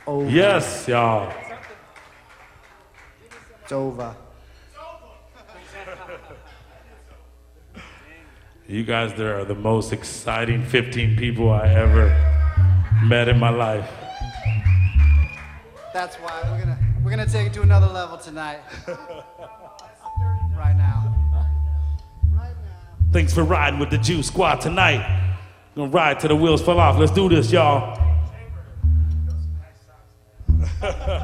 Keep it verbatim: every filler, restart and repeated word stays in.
over. Yes, y'all. It's over. You guys there are the most exciting fifteen people I ever met in my life. That's why we're gonna we're gonna take it to another level tonight. Right now. Right now. Thanks for riding with the Juice Squad tonight. Gonna ride till the wheels fall off. Let's do this, y'all.